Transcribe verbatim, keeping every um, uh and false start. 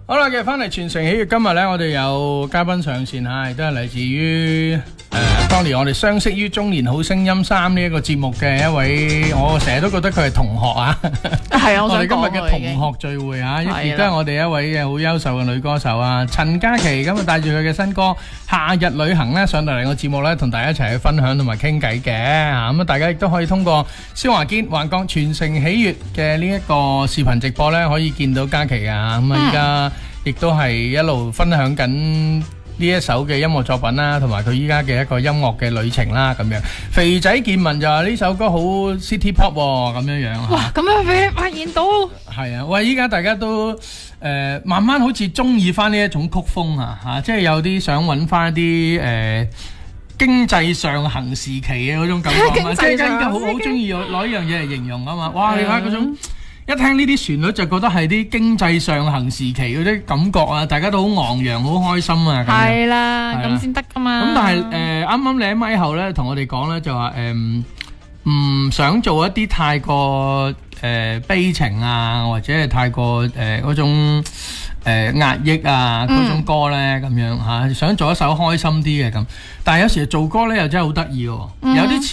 好啦，嘅翻嚟全城喜悅，今日咧我哋有嘉賓上線吓，亦都係嚟自於誒、呃、當年我哋相識於《中年好聲音三》呢一個節目嘅一位，我成日都覺得佢係同學啊。 係啊，我我哋今日嘅同學學聚會啊，亦都係我哋一位嘅好優秀嘅女歌手啊，陳嘉琪咁啊，帶住佢嘅新歌《夏日旅行》咧上到嚟個節目咧，同大家一齊去分享同埋傾偈嘅吓，咁啊大家亦都可以通過蕭華堅橫江全城喜悅嘅呢一個視頻直播咧，可以見到嘉琪啊，咁啊依家亦都係一路分享緊呢一首嘅音樂作品啦，同埋佢依家嘅一個音樂嘅旅程啦，咁樣。肥仔健文就話呢首歌好 City Pop 咁樣樣嚇。 哇！咁樣俾你發現到。 係啊，喂！依家大家都誒、呃、慢慢好似中意翻呢一種曲風啊，嚇，即係有啲想揾翻啲誒經濟上行時期嘅嗰種感覺啊，即係更加好好中意攞呢樣嘢嚟形容啊嘛。哇！你睇嗰種。一聽呢啲旋律就覺得係啲經濟上行時期嗰啲感覺啊，大家都好昂揚，好開心啊！ 係啦，咁先得噶嘛。 咁但係誒，啱啱你喺咪後咧同我哋講咧，就話誒唔想做一啲太過誒悲情啊，或者係太過誒嗰種誒壓抑啊嗰種歌咧咁樣嚇，想做一首開心啲嘅咁。但係有時做歌咧又真係好得意喎，有啲似。